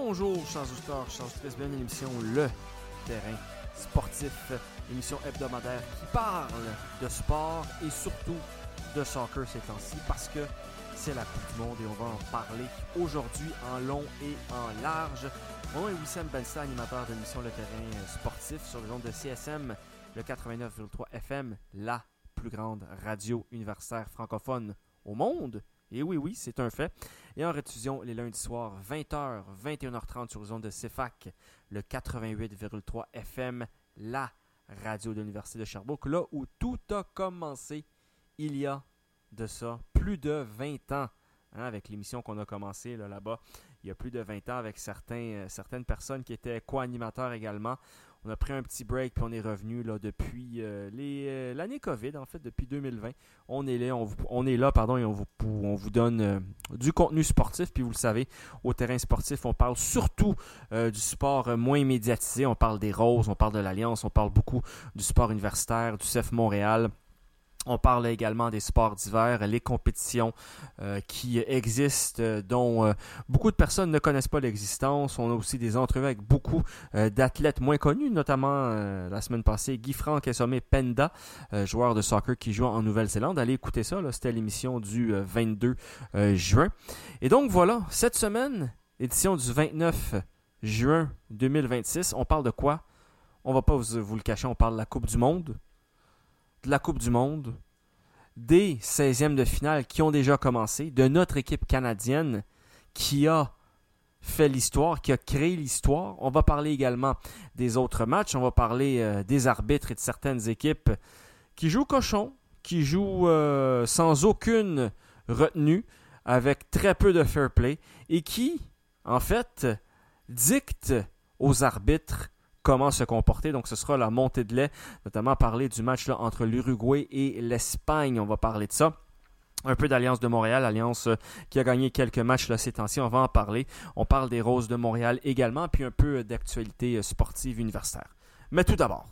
Bonjour, chers auditeurs, chers auditrices, bienvenue à l'émission Le Terrain Sportif, émission hebdomadaire qui parle de sport et surtout de soccer ces temps-ci parce que c'est la Coupe du Monde et on va en parler aujourd'hui en long et en large. Mon nom est Wissem Bensta, animateur de l'émission Le Terrain Sportif sur les ondes de CSM, le 89,3 FM, la plus grande radio universitaire francophone au monde. Et oui, c'est un fait. Et en rediffusion les lundis soirs, 20h, 21h30 sur les ondes de CFAC, le 88,3 FM, la radio de l'Université de Sherbrooke, là où tout a commencé il y a de ça plus de 20 ans, avec l'émission qu'on a commencée là-bas, il y a plus de 20 ans avec certaines personnes qui étaient co-animateurs également. On a pris un petit break puis on est revenu là, depuis l'année COVID, en fait, depuis 2020. On est là, et on vous donne du contenu sportif. Puis vous le savez, au terrain sportif, on parle surtout du sport moins médiatisé. On parle des Roses, on parle de l'Alliance, on parle beaucoup du sport universitaire, du CF Montréal. On parle également des sports d'hiver, les compétitions qui existent, dont beaucoup de personnes ne connaissent pas l'existence. On a aussi des entrevues avec beaucoup d'athlètes moins connus, notamment la semaine passée, Guy-Franck Essomé-Penda, joueur de soccer qui joue en Nouvelle-Zélande. Allez écouter ça, là, c'était l'émission du 22 juin. Et donc voilà, cette semaine, édition du 29 juin 2026, on parle de quoi? On va pas vous le cacher, on parle de la Coupe du Monde. De la Coupe du Monde, des 16e de finale qui ont déjà commencé, de notre équipe canadienne qui a fait l'histoire, qui a créé l'histoire. On va parler également des autres matchs, on va parler des arbitres et de certaines équipes qui jouent cochon, qui jouent sans aucune retenue, avec très peu de fair play et qui, en fait, dictent aux arbitres comment se comporter. Donc, ce sera la montée de lait, notamment parler du match là, entre l'Uruguay et l'Espagne. On va parler de ça. Un peu d'Alliance de Montréal, Alliance qui a gagné quelques matchs là, ces temps-ci. On va en parler. On parle des Roses de Montréal également, puis un peu d'actualité sportive universitaire. Mais tout d'abord,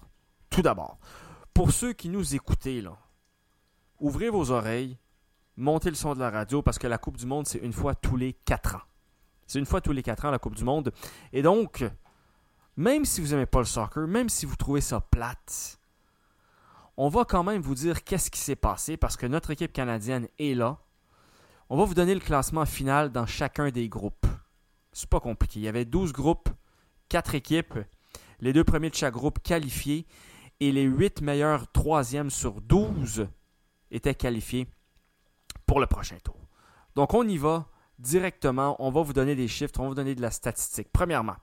pour ceux qui nous écoutez, là, ouvrez vos oreilles, montez le son de la radio, parce que la Coupe du Monde, c'est une fois tous les 4 ans. C'est une fois tous les 4 ans, la Coupe du Monde. Et donc, même si vous n'aimez pas le soccer, même si vous trouvez ça plate, on va quand même vous dire qu'est-ce qui s'est passé parce que notre équipe canadienne est là. On va vous donner le classement final dans chacun des groupes. C'est pas compliqué. Il y avait 12 groupes, 4 équipes, les 2 premiers de chaque groupe qualifiés et les 8 meilleurs 3e sur 12 étaient qualifiés pour le prochain tour. Donc on y va directement. On va vous donner des chiffres, on va vous donner de la statistique. Premièrement,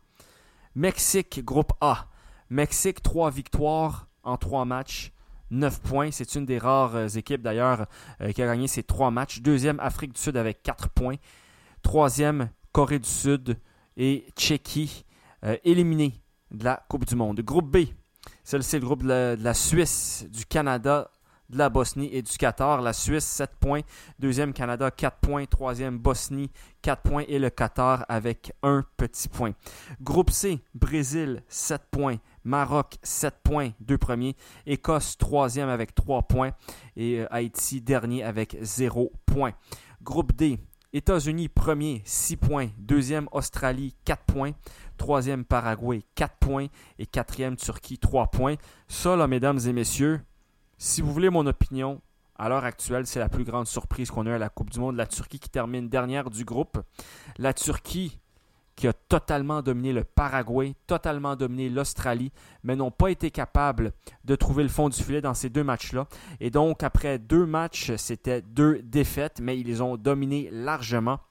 Mexique, groupe A. Mexique, 3 victoires en 3 matchs, 9 points. C'est une des rares équipes d'ailleurs qui a gagné ces 3 matchs. Deuxième, Afrique du Sud avec 4 points. Troisième, Corée du Sud et Tchéquie, éliminés de la Coupe du Monde. Groupe B, c'est le groupe de la Suisse, du Canada, de la Bosnie et du Qatar. La Suisse, 7 points. Deuxième, Canada, 4 points. Troisième, Bosnie, 4 points. Et le Qatar avec 1 petit point. Groupe C, Brésil, 7 points. Maroc, 7 points, 2 premiers. Écosse, 3e avec 3 points. Et Haïti, dernier avec 0 points. Groupe D, États-Unis, premier, 6 points. Deuxième, Australie, 4 points. Troisième, Paraguay, 4 points. Et quatrième, Turquie, 3 points. Ça, là, mesdames et messieurs, si vous voulez mon opinion, à l'heure actuelle, c'est la plus grande surprise qu'on a eu à la Coupe du Monde. La Turquie qui termine dernière du groupe. La Turquie qui a totalement dominé le Paraguay, totalement dominé l'Australie, mais n'ont pas été capables de trouver le fond du filet dans ces 2 matchs-là. Et donc, après 2 matchs, c'était 2 défaites, mais ils les ont dominés largement.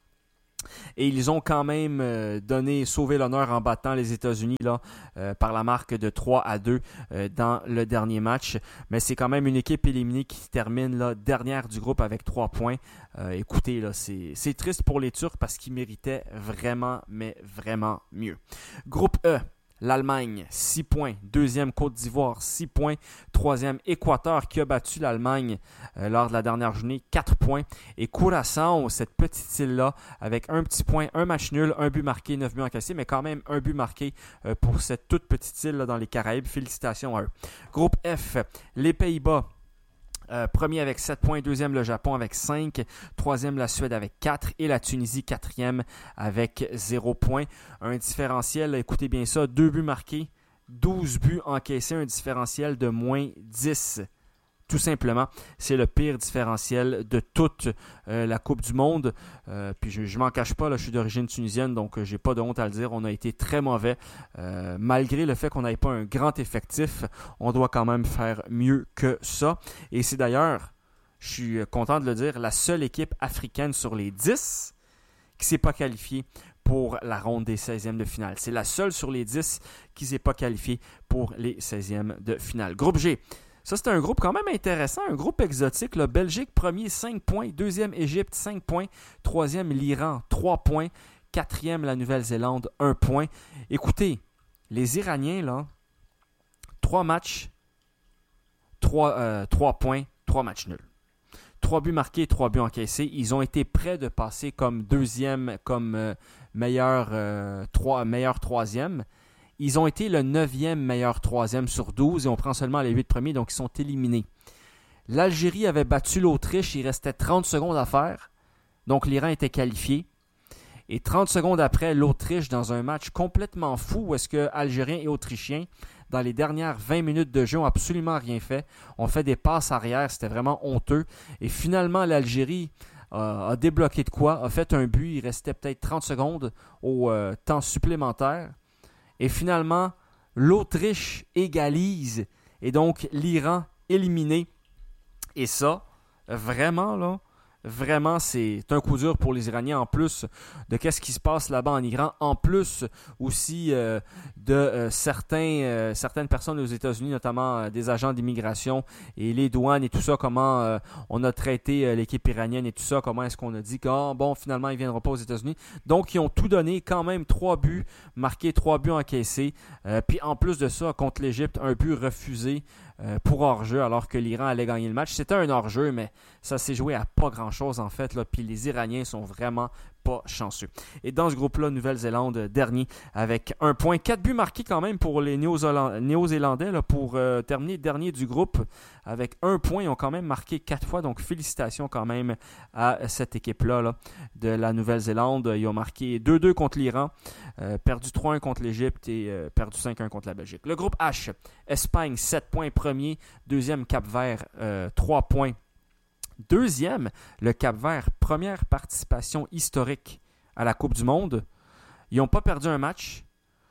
Et ils ont quand même sauvé l'honneur en battant les États-Unis là, par la marque de 3-2 dans le dernier match. Mais c'est quand même une équipe éliminée qui termine là, dernière du groupe avec 3 points. Écoutez, là, c'est triste pour les Turcs parce qu'ils méritaient vraiment, mais vraiment mieux. Groupe E. L'Allemagne, 6 points. Deuxième, Côte d'Ivoire, 6 points. Troisième, Équateur qui a battu l'Allemagne lors de la dernière journée, 4 points. Et Curaçao, cette petite île-là, avec un petit point, un match nul, un but marqué, 9 buts encaissés, mais quand même un but marqué pour cette toute petite île là, dans les Caraïbes. Félicitations à eux. Groupe F, les Pays-Bas. Premier avec 7 points, deuxième le Japon avec 5, troisième la Suède avec 4 et la Tunisie quatrième avec 0 points. Un différentiel, écoutez bien ça, 2 buts marqués, 12 buts encaissés, un différentiel de moins 10. Tout simplement, c'est le pire différentiel de toute la Coupe du Monde. Puis je m'en cache pas, là, je suis d'origine tunisienne, donc j'ai pas de honte à le dire. On a été très mauvais. Malgré le fait qu'on n'avait pas un grand effectif, on doit quand même faire mieux que ça. Et c'est d'ailleurs, je suis content de le dire, la seule équipe africaine sur les 10 qui ne s'est pas qualifiée pour la ronde des 16e de finale. C'est la seule sur les 10 qui ne s'est pas qualifiée pour les 16e de finale. Groupe G. Ça, c'est un groupe quand même intéressant, un groupe exotique. Là. Belgique, premier, 5 points. Deuxième, Égypte, 5 points. Troisième, l'Iran, 3 points. Quatrième, la Nouvelle-Zélande, 1 point. Écoutez, les Iraniens, là, 3 matchs, 3 points, 3 matchs nuls. 3 buts marqués, 3 buts encaissés. Ils ont été près de passer comme deuxième, comme meilleur troisième. Ils ont été le 9e meilleur troisième sur 12 et on prend seulement les 8 premiers, donc ils sont éliminés. L'Algérie avait battu l'Autriche, il restait 30 secondes à faire, donc l'Iran était qualifié. Et 30 secondes après, l'Autriche, dans un match complètement fou, où est-ce que Algériens et Autrichiens, dans les dernières 20 minutes de jeu, n'ont absolument rien fait. On fait des passes arrière, c'était vraiment honteux. Et finalement, l'Algérie a débloqué de quoi, a fait un but, il restait peut-être 30 secondes au temps supplémentaire. Et finalement, l'Autriche égalise et donc l'Iran éliminé. Et ça, vraiment, c'est un coup dur pour les Iraniens en plus de qu'est-ce qui se passe là-bas en Iran, en plus aussi de certaines personnes aux États-Unis, notamment des agents d'immigration et les douanes et tout ça, comment on a traité l'équipe iranienne et tout ça, comment est-ce qu'on a dit que finalement, ils ne viendront pas aux États-Unis. Donc, ils ont tout donné, quand même 3 buts marqués, 3 buts encaissés. Puis en plus de ça, contre l'Égypte, un but refusé pour hors-jeu alors que l'Iran allait gagner le match. C'était un hors-jeu, mais ça s'est joué à pas grand-chose en fait. Là. Puis les Iraniens sont vraiment pas chanceux. Et dans ce groupe-là, Nouvelle-Zélande dernier avec 1 point. 4 buts marqués quand même pour les Néo-Zélandais là, pour terminer dernier du groupe avec 1 point. Ils ont quand même marqué 4 fois, donc félicitations quand même à cette équipe-là là, de la Nouvelle-Zélande. Ils ont marqué 2-2 contre l'Iran, perdu 3-1 contre l'Égypte et perdu 5-1 contre la Belgique. Le groupe H, Espagne 7 points premier, deuxième Cap-Vert 3 points. Deuxième, le Cap-Vert, première participation historique à la Coupe du Monde. Ils n'ont pas perdu un match,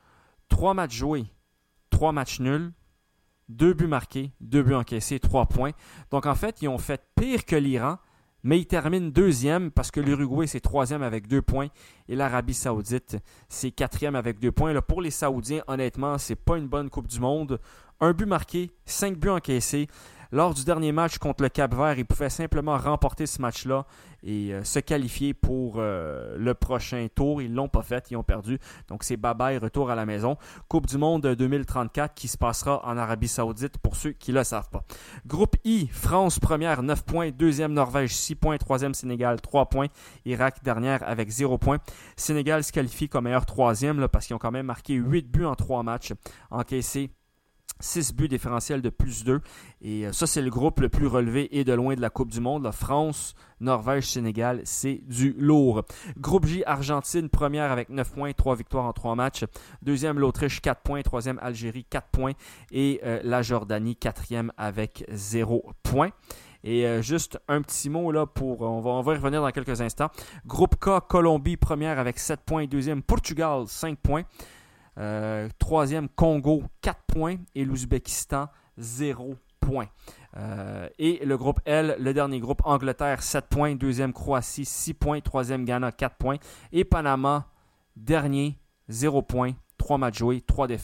3 matchs joués, 3 matchs nuls, 2 buts marqués, 2 buts encaissés, 3 points. Donc en fait, ils ont fait pire que l'Iran, mais ils terminent deuxième parce que l'Uruguay, c'est troisième avec 2 points et l'Arabie Saoudite, c'est quatrième avec 2 points. Là, pour les Saoudiens, honnêtement, c'est pas une bonne Coupe du Monde. 1 but marqué, 5 buts encaissés. Lors du dernier match contre le Cap-Vert, ils pouvaient simplement remporter ce match-là et se qualifier pour le prochain tour. Ils ne l'ont pas fait, ils ont perdu. Donc c'est bye-bye, retour à la maison. Coupe du Monde 2034 qui se passera en Arabie Saoudite pour ceux qui ne le savent pas. Groupe I, France première, 9 points. Deuxième, Norvège, 6 points. Troisième, Sénégal, 3 points. Irak dernière avec 0 points. Sénégal se qualifie comme meilleur troisième là, parce qu'ils ont quand même marqué 8 buts en 3 matchs. Encaissé 6 buts différentiels de plus 2. Et ça, c'est le groupe le plus relevé et de loin de la Coupe du Monde. La France, Norvège, Sénégal, c'est du lourd. Groupe J, Argentine, première avec 9 points, 3 victoires en 3 matchs. Deuxième, l'Autriche, 4 points. Troisième, Algérie, 4 points. Et la Jordanie, quatrième avec 0 points. Et juste un petit mot là on va y revenir dans quelques instants. Groupe K, Colombie, première avec 7 points. Deuxième, Portugal, 5 points. Troisième, Congo, 4 points. Et l'Ouzbékistan, 0 points. Et le groupe L, le dernier groupe, Angleterre, 7 points. Deuxième, Croatie, 6 points. Troisième, Ghana, 4 points. Et Panama, dernier, 0 points. 3 matchs joués, 3 défaites.